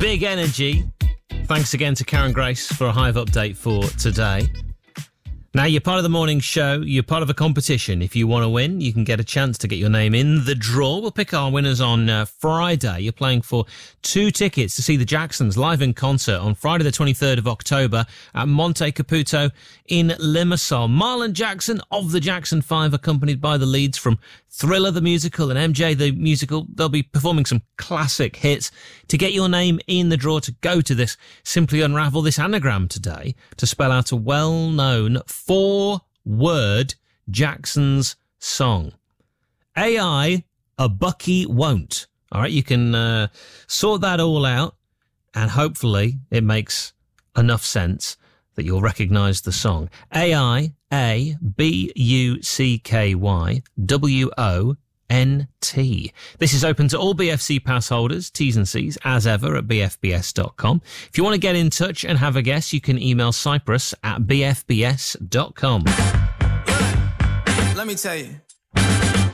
Big energy. Thanks again to Karen Grace for a Hive update for today. Now, you're part of the morning show. You're part of a competition. If you want to win, you can get a chance to get your name in the draw. We'll pick our winners on Friday. You're playing for 2 tickets to see the Jacksons live in concert on Friday the 23rd of October at Monte Caputo in Limassol. Marlon Jackson of the Jackson 5, accompanied by the leads from Thriller the Musical and MJ the Musical. They'll be performing some classic hits. To get your name in the draw to go to this, simply unravel this anagram today to spell out a well-known 4-word Jackson's song. AI, a Bucky won't. All right, you can sort that all out, and hopefully it makes enough sense that you'll recognise the song. AI, A, B, U, C, K, Y, W, O, N, T. This is open to all BFC pass holders, T's and C's, as ever, at bfbs.com. If you want to get in touch and have a guess, you can email Cyprus at bfbs.com. Let me tell you.